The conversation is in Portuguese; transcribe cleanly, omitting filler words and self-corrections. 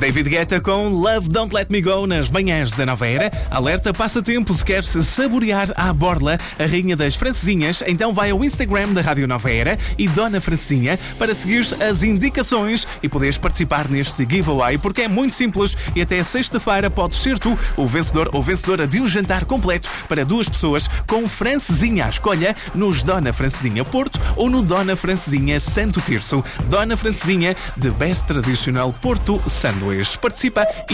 David Guetta com Love Don't Let Me Go nas manhãs da Nova Era. Alerta passatempo, se queres saborear à borla a rainha das francesinhas, então vai ao Instagram da Rádio Nova Era e Dona Francesinha para seguir as indicações e poderes participar neste giveaway, porque é muito simples e até sexta-feira podes ser tu o vencedor ou vencedora de um jantar completo para 2 pessoas com francesinha à escolha nos Dona Francesinha Porto ou no Dona Francesinha Santo Tirso. Dona Francesinha, The Best Traditional Porto Sandwich. Participa e